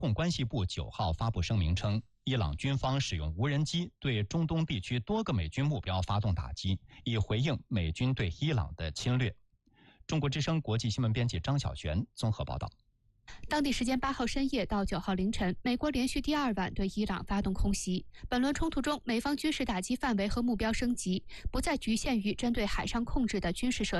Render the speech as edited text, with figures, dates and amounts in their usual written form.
共关系部9号发布声明称，伊朗军方使用无人机对中东地区多个美军目标发动打击，以回应美军对伊朗的侵略。中国之声国际新闻编辑张晓璇综合报道。 当地时间8号深夜到9号凌晨，美国连续第2晚对伊朗发动空袭。本轮冲突中，美方军事打击范围和目标升级，不再局限于针对海上控制的军事设